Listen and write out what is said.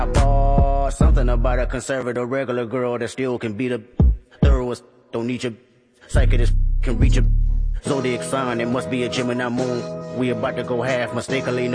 Something about a conservative regular girl that still can beat a thoroughest. Don't need your psychiatrist can reach a zodiac sign. It must be a Gemini moon. We about to go half mistakenly.